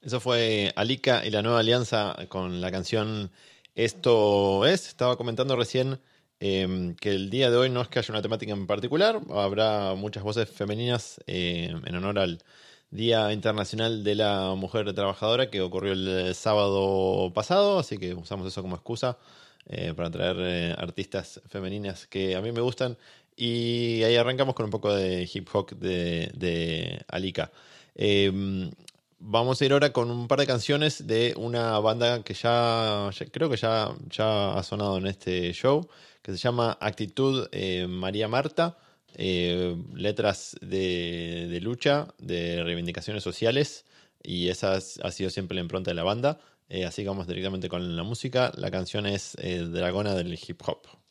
Eso fue Alika y la Nueva Alianza con la canción Esto es. Estaba comentando recién que el día de hoy no es que haya una temática en particular, habrá muchas voces femeninas en honor al Día Internacional de la Mujer Trabajadora que ocurrió el sábado pasado, así que usamos eso como excusa para traer artistas femeninas que a mí me gustan. Y ahí arrancamos con un poco de hip hop de Alika. Vamos a ir ahora con un par de canciones de una banda que creo que ya ha sonado en este show, que se llama Actitud María Marta. Letras de lucha, de reivindicaciones sociales, y esa ha sido siempre la impronta de la banda. Así que vamos directamente con la música. La canción es Dragona del hip hop.